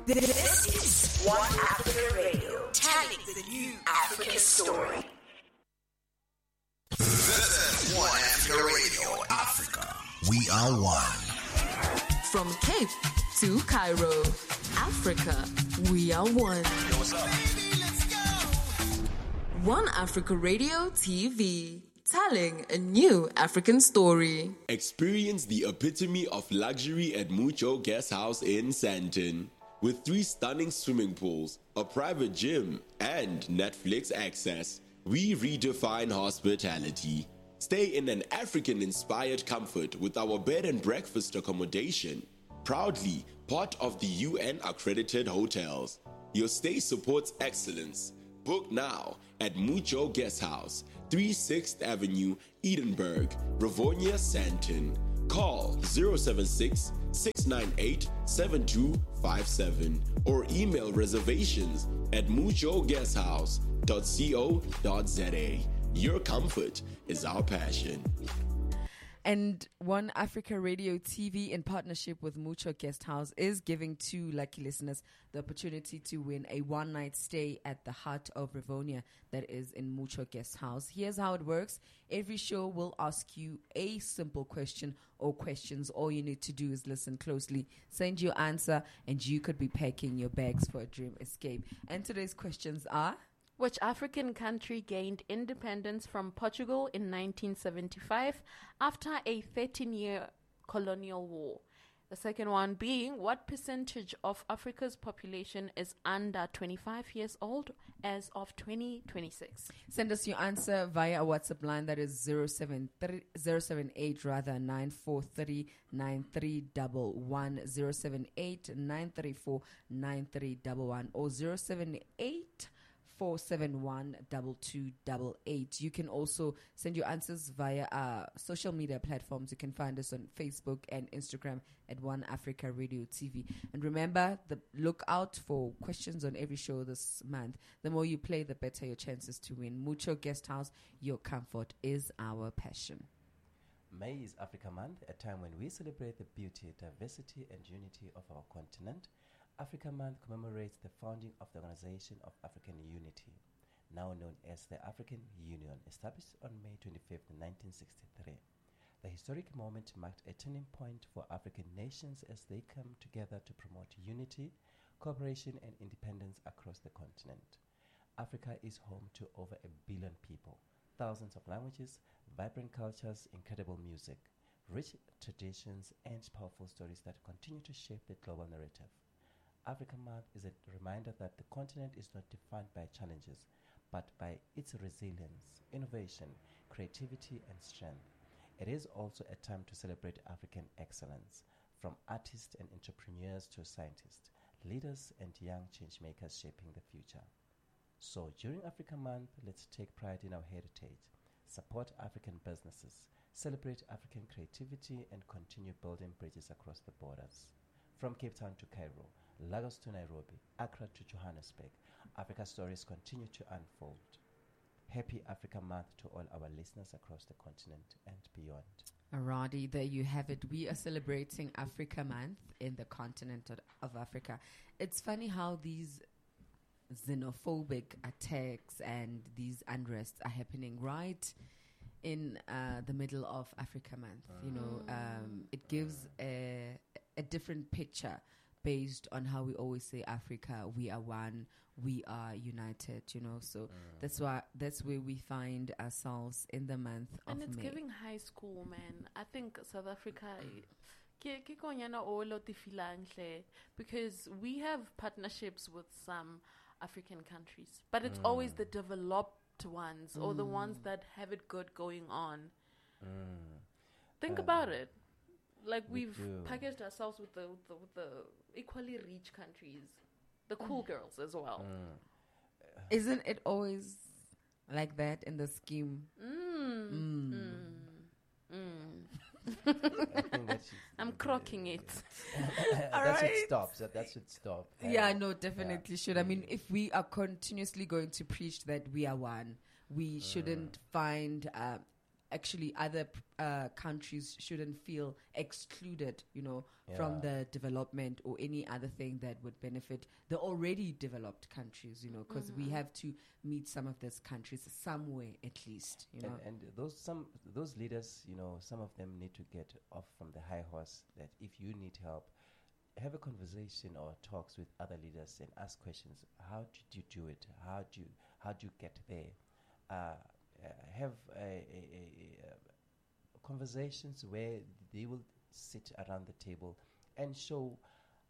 This is One Africa Radio, telling the new African story. This is One Africa Radio, Africa. We are one. From Cape to Cairo, Africa, we are one. Yo, what's up? One Africa Radio TV, telling a new African story. Experience the epitome of luxury at Mucho Guest House in Sandton. With 3 stunning swimming pools, a private gym, and Netflix access, we redefine hospitality. Stay in an African-inspired comfort with our bed and breakfast accommodation. Proudly part of the UN-accredited hotels. Your stay supports excellence. Book now at Mucho Guest House, 36th Avenue, Edinburgh, Rivonia, Sandton. Call 076 698 7257 or email reservations at muchoguesthouse.co.za. Your comfort is our passion. And One Africa Radio TV, in partnership with Mucho Guest House, is giving 2 lucky listeners the opportunity to win a one-night stay at the Heart of Rivonia that is in Mucho Guest House. Here's how it works. Every show will ask you a simple question or questions. All you need to do is listen closely, send your answer, and you could be packing your bags for a dream escape. And today's questions are... Which African country gained independence from Portugal in 1975 after a 13-year colonial war? The second one being, what percentage of Africa's population is under 25 years old as of 2026? Send us your answer via a WhatsApp line that is 078 943 9311, 078 934 9311, or 078 471-2288. You can also send your answers via our social media platforms. You can find us on Facebook and Instagram at One Africa Radio TV. And remember, look out for questions on every show this month. The more you play, the better your chances to win. Mucho Guest House, your comfort is our passion. May is Africa Month, a time when we celebrate the beauty, diversity, and unity of our continent. Africa Month commemorates the founding of the Organization of African Unity, now known as the African Union, established on May 25, 1963. The historic moment marked a turning point for African nations as they come together to promote unity, cooperation, and independence across the continent. Africa is home to over 1 billion people, thousands of languages, vibrant cultures, incredible music, rich traditions, and powerful stories that continue to shape the global narrative. Africa Month is a reminder that the continent is not defined by challenges, but by its resilience, innovation, creativity, and strength. It is also a time to celebrate African excellence, from artists and entrepreneurs to scientists, leaders, and young changemakers shaping the future. So during Africa Month, let's take pride in our heritage, support African businesses, celebrate African creativity, and continue building bridges across the borders. From Cape Town to Cairo, Lagos to Nairobi, Accra to Johannesburg, Africa stories continue to unfold. Happy Africa Month to all our listeners across the continent and beyond. Alrighty, there you have it. We are celebrating Africa Month in the continent of Africa. It's funny how these xenophobic attacks and these unrests are happening right in the middle of Africa Month. You know, it gives a different picture based on how we always say Africa, we are one, we are united, you know. So that's where we find ourselves in the month of May. And it's giving high school, man. I think South Africa, because we have partnerships with some African countries, but it's always the developed ones or the ones that have it good going on. Think about it. Like we've packaged ourselves with the equally rich countries, the cool girls as well. Isn't it always like that in the scheme? I'm crocking it. That should stop. That should stop. Yeah, no, definitely should. I mean, if we are continuously going to preach that we are one, we shouldn't find actually other countries shouldn't feel excluded, from the development or any other thing that would benefit the already developed countries, because we have to meet some of these countries somewhere at least, And those leaders, some of them need to get off from the high horse that if you need help, have a conversation or talks with other leaders and ask questions. How did you do it? How do you get there? Have conversations where they will sit around the table and show,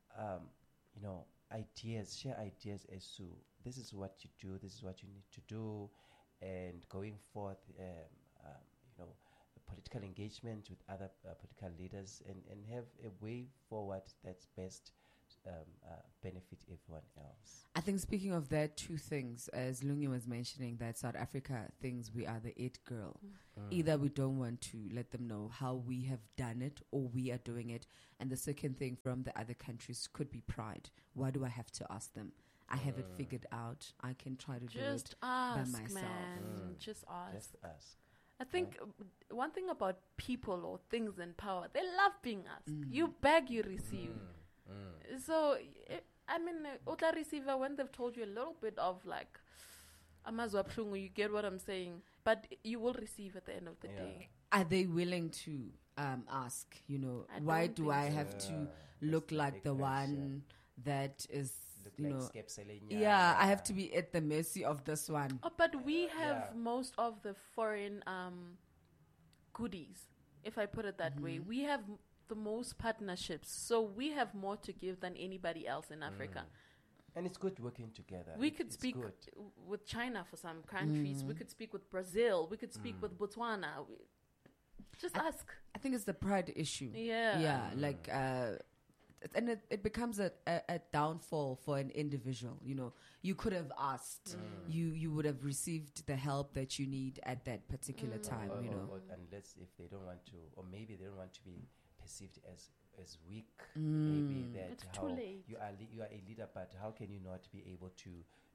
ideas, share ideas as to this is what you do, this is what you need to do, and going forth, political engagement with other political leaders, and have a way forward that's best benefit everyone else. I think speaking of that, two things, as Lungi was mentioning, that South Africa thinks we are the it girl. Either we don't want to let them know how we have done it or we are doing it. And the second thing from the other countries could be pride. Why do I have to ask them? I have it figured out. I can try to do it by myself. Man. Just ask. Just ask. I think one thing about people or things in power, they love being asked. You beg, you receive. So, Utla receiver, when they've told you a little bit of like, amazwa phlungu, you get what I'm saying, but you will receive at the end of the day. Are they willing to ask, why do I have to look like the one that is, I have to be at the mercy of this one? Oh, but we have most of the foreign goodies, if I put it that way. We have the most partnerships, so we have more to give than anybody else in Africa. And it's good working together. We could speak with China for some countries. We could speak with Brazil. We could speak with Botswana. Just ask. I think it's the pride issue. Yeah. Like, and it becomes a downfall for an individual. You could have asked. You would have received the help that you need at that particular time. Or unless if they don't want to, or maybe they don't want to be perceived as weak. Maybe that it's too late. You are a leader, but how can you not be able to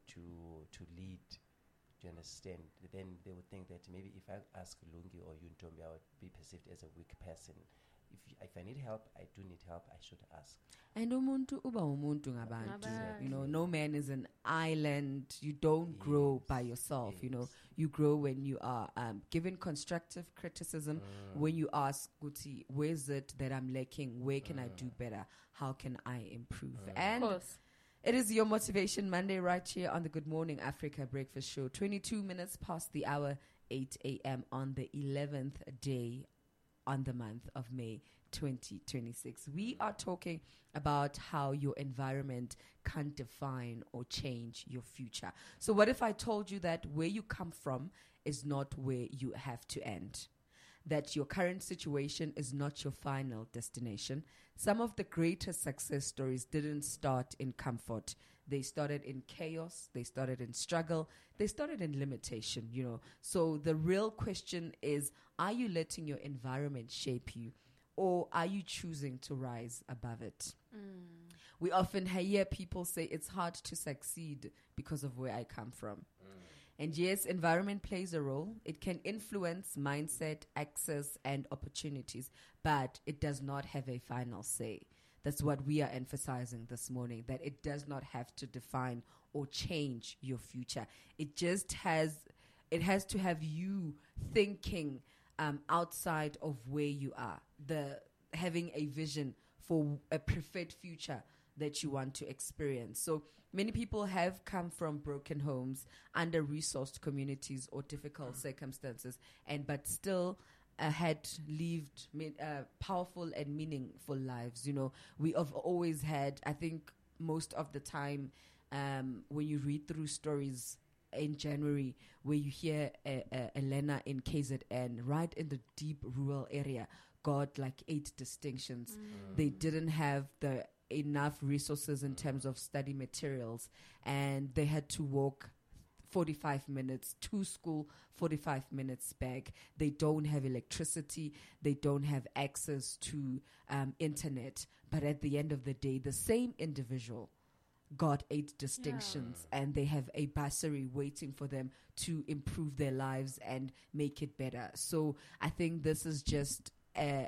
lead? Do you understand? Then they would think that maybe if I ask Lungi or Yuntombi, I would be perceived as a weak person. If I need help, I do need help, I should ask. And umuntu uba umuntu ngabantu. No man is an island. You don't grow by yourself. You grow when you are given constructive criticism. When you ask, Guti, where is it that I'm lacking? Where can I do better? How can I improve? And of course. It is your Motivation Monday right here on the Good Morning Africa Breakfast Show. 22 minutes past the hour, 8 a.m. on the 11th day on the month of May 2026. We are talking about how your environment can define or change your future. So what if I told you that where you come from is not where you have to end? That your current situation is not your final destination. Some of the greatest success stories didn't start in comfort. They started in chaos. They started in struggle. They started in limitation, So the real question is, are you letting your environment shape you, or are you choosing to rise above it? We often hear people say it's hard to succeed because of where I come from. And yes, environment plays a role. It can influence mindset, access, and opportunities, but it does not have a final say. That's what we are emphasizing this morning, that it does not have to define or change your future. It just has to have you thinking outside of where you are, having a vision for a preferred future that you want to experience. So many people have come from broken homes, under-resourced communities, or difficult circumstances, but still had lived powerful and meaningful lives. We have always had, I think most of the time, when you read through stories in January, where you hear Elena in KZN, right in the deep rural area, got like 8 distinctions. They didn't have enough resources in terms of study materials, and they had to walk 45 minutes to school, 45 minutes back. They don't have electricity. They don't have access to internet. But at the end of the day, the same individual got 8 distinctions and they have a bursary waiting for them to improve their lives and make it better. So I think this is just an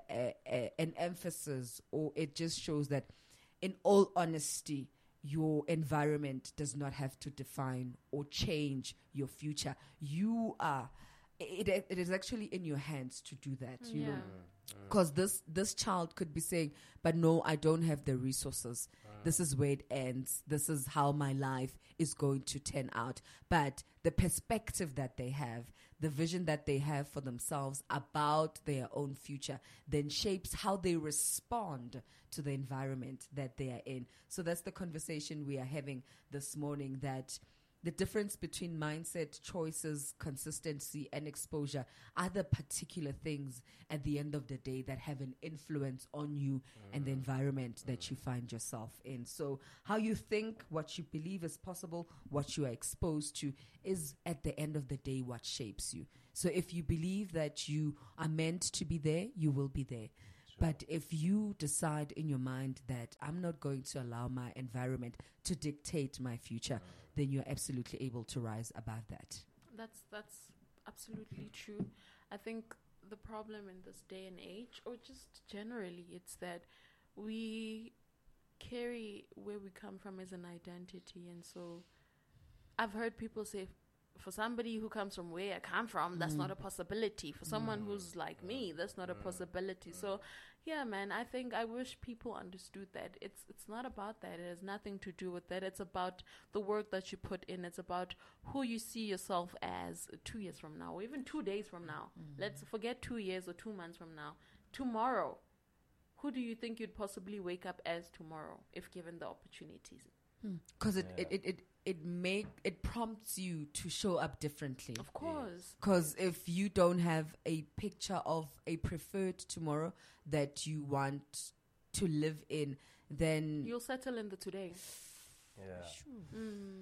emphasis, or it just shows that, in all honesty, your environment does not have to define or change your future. You are, it is actually in your hands to do that, you know. Because this child could be saying, but no, I don't have the resources. This is where it ends. This is how my life is going to turn out. But the perspective that they have, the vision that they have for themselves about their own future, then shapes how they respond to the environment that they are in. So that's the conversation we are having this morning, that the difference between mindset, choices, consistency, and exposure are the particular things at the end of the day that have an influence on you and the environment that you find yourself in. So how you think, what you believe is possible, what you are exposed to, is at the end of the day what shapes you. So if you believe that you are meant to be there, you will be there. But if you decide in your mind that I'm not going to allow my environment to dictate my future, then you're absolutely able to rise above that. That's absolutely true. I think the problem in this day and age, or just generally, it's that we carry where we come from as an identity. And so I've heard people say, for somebody who comes from where I come from, that's not a possibility. For someone who's like me, that's not a possibility. So, yeah, man, I wish people understood that it's not about that. It has nothing to do with that. It's about the work that you put in. It's about who you see yourself as 2 years from now, or even 2 days from now. Let's forget 2 years or 2 months from now. Tomorrow, who do you think you'd possibly wake up as tomorrow if given the opportunities? Because it prompts you to show up differently. Of course. Because if you don't have a picture of a preferred tomorrow that you want to live in, then You'll settle in the today. Yeah.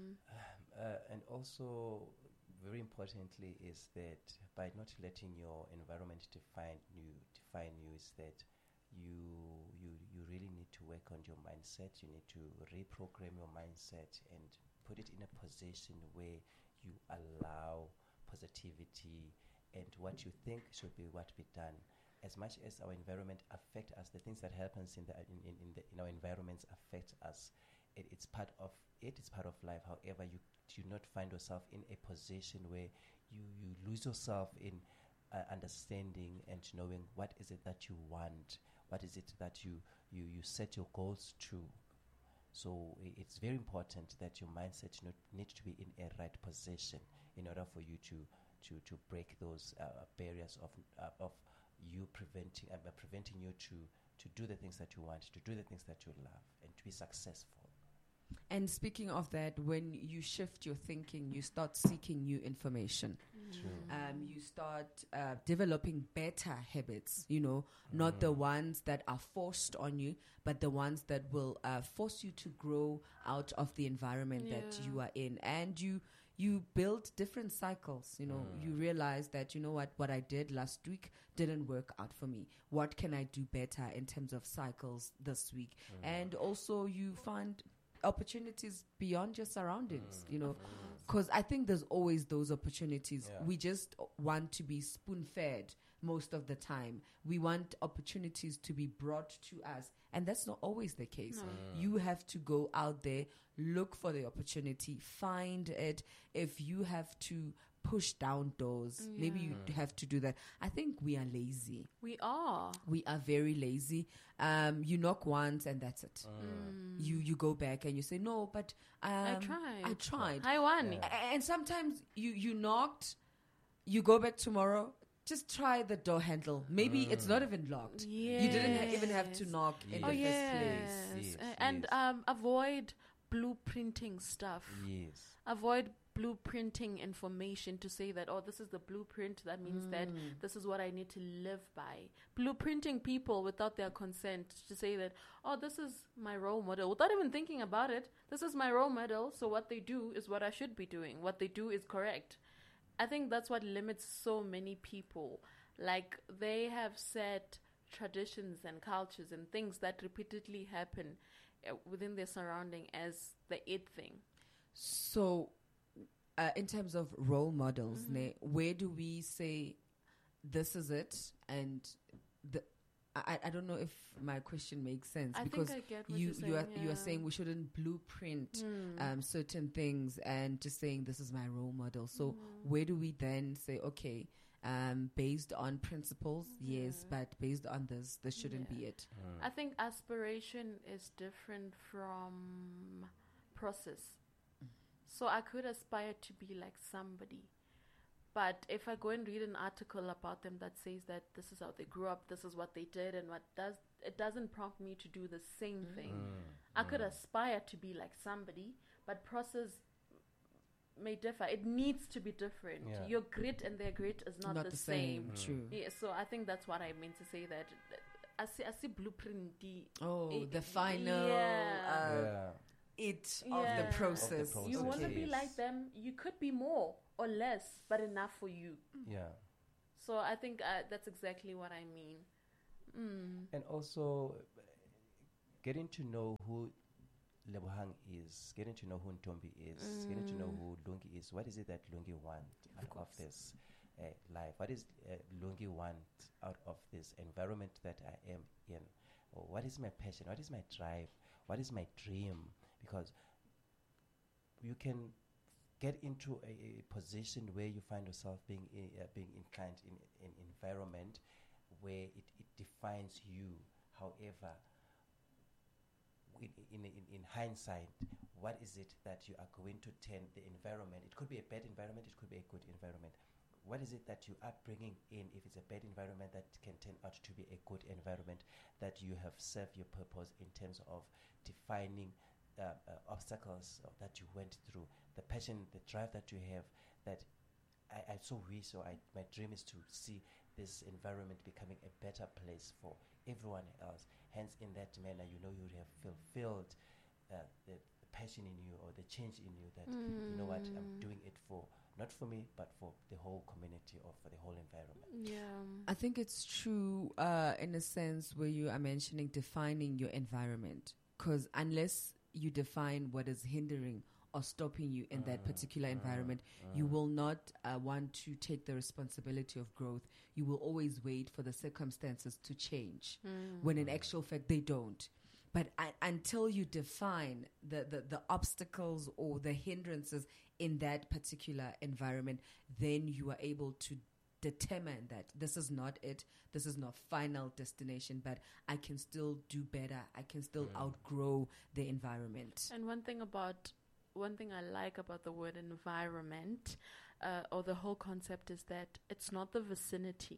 And also, very importantly, is that by not letting your environment define you, is that you really need to work on your mindset. You need to reprogram your mindset and put it in a position where you allow positivity, and what you think should be what be done. As much as our environment affect us, the things that happens in our environments affect us. It's part of it. It's part of life. However, you do not find yourself in a position where you lose yourself in understanding and knowing what is it that you want, what is it that you set your goals to. So it's very important that your mindset needs to be in a right position in order for you to break those barriers of you preventing you to do the things that you want, to do the things that you love, and to be successful. And speaking of that, when you shift your thinking, you start seeking new information. You start developing better habits, not the ones that are forced on you, but the ones that will force you to grow out of the environment that you are in. And you build different cycles. You realize that, what I did last week didn't work out for me. What can I do better in terms of cycles this week? And also you find opportunities beyond your surroundings, because I think there's always those opportunities. We just want to be spoon-fed most of the time. We want opportunities to be brought to us, and that's not always the case. You have to go out there, look for the opportunity, find it. If you have to push down doors, maybe you have to do that. I think we are lazy. We are very lazy. You knock once and that's it. You go back and you say, no, but I tried. I won. And sometimes you knocked, you go back tomorrow, just try the door handle. Maybe it's not even locked. You didn't even have to knock in the first place. And avoid blueprinting stuff. Avoid blueprinting information to say that, this is the blueprint, that means that this is what I need to live by. Blueprinting people without their consent to say that, this is my role model, without even thinking about it. This is my role model, so what they do is what I should be doing. What they do is correct. I think that's what limits so many people. Like, they have set traditions and cultures and things that repeatedly happen, within their surrounding as the it thing. So, in terms of role models, where do we say this is it? And I don't know if my question makes sense, I because think I get what you you're saying, you are saying we shouldn't blueprint certain things and just saying this is my role model. So where do we then say, okay, based on principles, yes, but based on this shouldn't be it. I think aspiration is different from process. So I could aspire to be like somebody, but if I go and read an article about them that says that this is how they grew up, this is what they did, and it doesn't prompt me to do the same thing. I could aspire to be like somebody, but process may differ. It needs to be different. Yeah. Your grit and their grit is not the same. True. Yeah, so I think that's what I meant to say, that I see blueprint. The final it of the process. You want to be Yes. like them. You could be more or less, but enough for you. Yeah. So I think that's exactly what I mean. And also, getting to know who Lebohang is, getting to know who Ntombi is, getting to know who Lungi is. What is it that Lungi wants out of this life? What is Lungi want out of this environment that I am in? Or what is my passion? What is my drive? What is my dream? Because you can get into a position where you find yourself being inclined in an environment where it defines you. However, in hindsight, what is it that you are going to turn the environment? It could be a bad environment, it could be a good environment. What is it that you are bringing in, if it's a bad environment, that can turn out to be a good environment, that you have served your purpose in terms of defining obstacles that you went through, the passion, the drive that you have, that I so wish, my dream is to see this environment becoming a better place for everyone else. Hence, in that manner, you would have fulfilled the passion in you, or the change in you, that you know what, I'm doing it for, not for me, but for the whole community, or for the whole environment. Yeah. I think it's true in a sense where you are mentioning defining your environment, because unless you define what is hindering or stopping you in that particular environment, you will not want to take the responsibility of growth. You will always wait for the circumstances to change, when in actual fact they don't. But until you define the obstacles or the hindrances in that particular environment, then you are able to determine that this is not it, this is not final destination, but I can still do better, I can still outgrow the environment. And one thing I like about the word environment, or the whole concept, is that it's not the vicinity.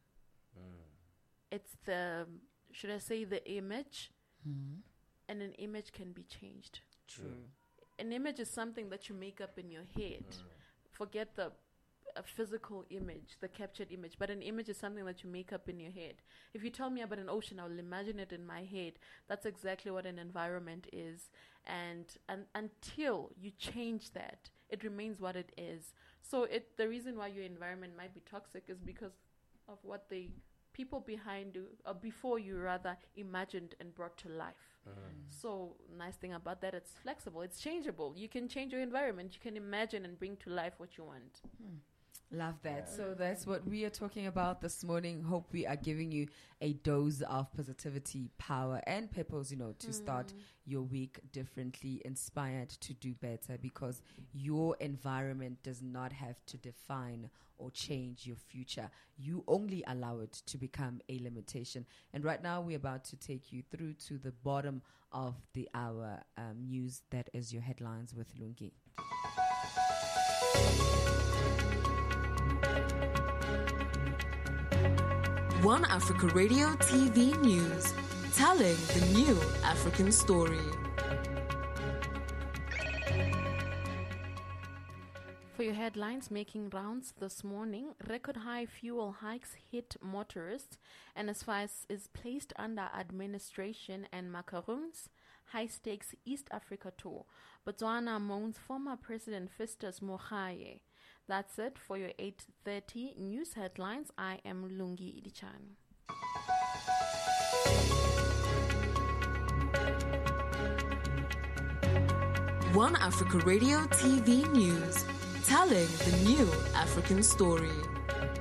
It's the, should I say, the image, and an image can be changed. True. An image is something that you make up in your head. Forget the physical image, the captured image, but an image is something that you make up in your head. If you tell me about an ocean, I will imagine it in my head. That's exactly what an environment is. And until you change that, it remains what it is. So the reason why your environment might be toxic is because of what the people behind you, or before you rather, imagined and brought to life. So nice thing about that, it's flexible, it's changeable. You can change your environment, you can imagine and bring to life what you want. Love that. So that's what we are talking about this morning. Hope we are giving you a dose of positivity, power, and purpose, to start your week differently, inspired to do better, because your environment does not have to define or change your future. You only allow it to become a limitation. And right now we're about to take you through to the bottom of the hour news. That is your headlines with Lungi. One Africa Radio TV News, telling the new African story. For your headlines making rounds this morning, record high fuel hikes hit motorists, and as far as is placed under administration and macaroons, high stakes East Africa tour. Botswana mourns former President Festus Mogae. That's it for your 8:30 news headlines. I am Lungi Idichani. One Africa Radio TV News, telling the new African story.